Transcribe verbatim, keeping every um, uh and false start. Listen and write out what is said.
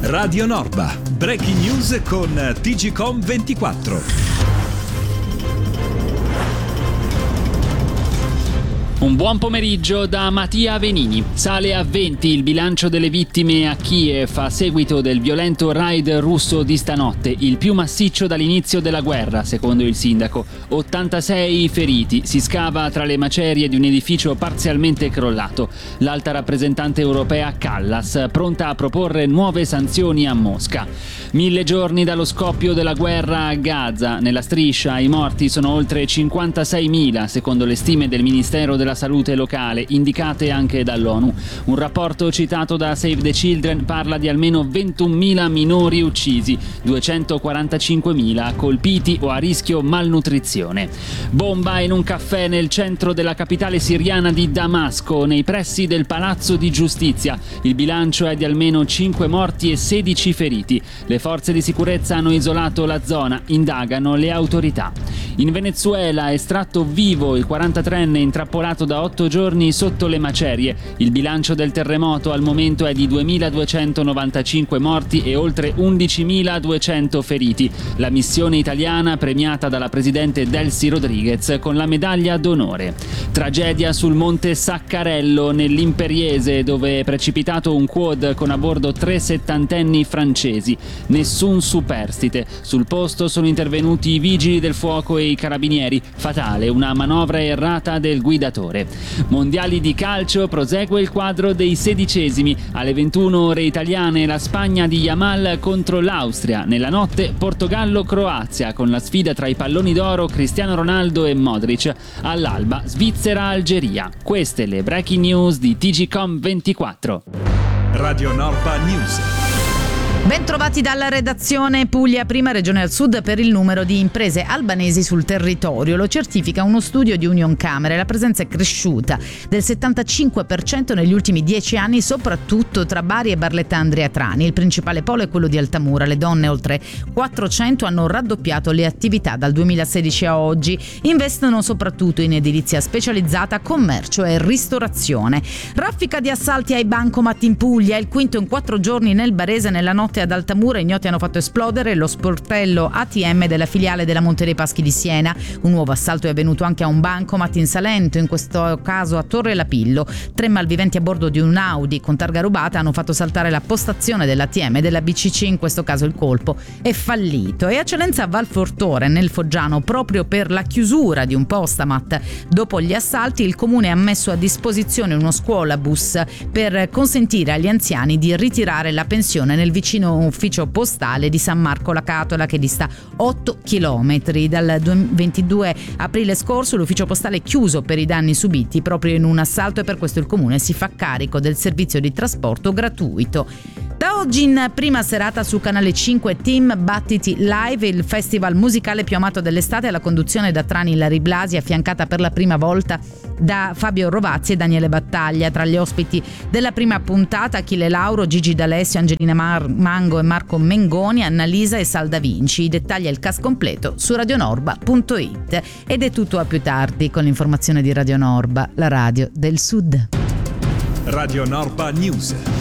Radio Norba, breaking news con T G Com ventiquattro. Un buon pomeriggio da Mattia Venini. Sale a venti il bilancio delle vittime a Kiev a seguito del violento raid russo di stanotte, il più massiccio dall'inizio della guerra, secondo il sindaco. ottantasei feriti. Si scava tra le macerie di un edificio parzialmente crollato. L'alta rappresentante europea Kallas, pronta a proporre nuove sanzioni a Mosca. Mille giorni dallo scoppio della guerra a Gaza. Nella striscia i morti sono oltre cinquantaseimila, secondo le stime del Ministero della Salute locale, indicate anche dall'ONU. Un rapporto citato da Save the Children parla di almeno ventunomila minori uccisi, duecentoquarantacinquemila colpiti o a rischio malnutrizione. Bomba in un caffè nel centro della capitale siriana di Damasco, nei pressi del Palazzo di Giustizia. Il bilancio è di almeno cinque morti e sedici feriti. Le forze di sicurezza hanno isolato la zona, indagano le autorità. In Venezuela, estratto vivo il quarantatreenne intrappolato da otto giorni sotto le macerie. Il bilancio del terremoto al momento è di duemiladuecentonovantacinque morti e oltre undicimiladuecento feriti. La missione italiana premiata dalla presidente Delcy Rodriguez con la medaglia d'onore. Tragedia sul monte Saccarello nell'Imperiese, dove è precipitato un quad con a bordo tre settantenni francesi. Nessun superstite. Sul posto sono intervenuti i vigili del fuoco e i carabinieri. Fatale una manovra errata del guidatore. Mondiali di calcio, prosegue il quadro dei sedicesimi. Alle ventuno ore italiane la Spagna di Yamal contro l'Austria. Nella notte Portogallo-Croazia con la sfida tra i palloni d'oro Cristiano Ronaldo e Modric. All'alba Svizzera-Algeria. Queste le breaking news di T G Com ventiquattro. Radio Norba News. Ben trovati dalla redazione. Puglia, prima regione al sud per il numero di imprese albanesi sul territorio. Lo certifica uno studio di Unioncamere. La presenza è cresciuta del settantacinque per cento negli ultimi dieci anni, soprattutto tra Bari e Barletta Andria-Trani. Il principale polo è quello di Altamura. Le donne, oltre quattrocento, hanno raddoppiato le attività dal duemilasedici a oggi. Investono soprattutto in edilizia specializzata, commercio e ristorazione. Raffica di assalti ai bancomat in Puglia. Il quinto in quattro giorni nel Barese. Nella notte ad Altamura ignoti hanno fatto esplodere lo sportello A T M della filiale della Monte dei Paschi di Siena. Un nuovo assalto è avvenuto anche a un bancomat in Salento, in questo caso a Torre Lapillo. Tre malviventi a bordo di un Audi con targa rubata hanno fatto saltare la postazione dell'A T M della B C C. In questo caso il colpo è fallito. E a Celenza Valfortore nel Foggiano, proprio per la chiusura di un postamat dopo gli assalti, il comune ha messo a disposizione uno scuolabus per consentire agli anziani di ritirare la pensione nel vicino ufficio postale di San Marco la Catola, che dista otto chilometri. Dal ventidue aprile scorso l'ufficio postale è chiuso per i danni subiti proprio in un assalto e per questo il comune si fa carico del servizio di trasporto gratuito. Da oggi in prima serata su Canale cinque Team Battiti Live, il festival musicale più amato dell'estate, alla conduzione da Trani Lari Blasi, affiancata per la prima volta da Fabio Rovazzi e Daniele Battaglia. Tra gli ospiti della prima puntata Achille Lauro, Gigi D'Alessio, Angelina Mar- Mango e Marco Mengoni, Annalisa e Sal Da Vinci. I dettagli e il cast completo su radionorba punto it. Ed è tutto, a più tardi con l'informazione di Radio Norba, la radio del Sud. Radio Norba News.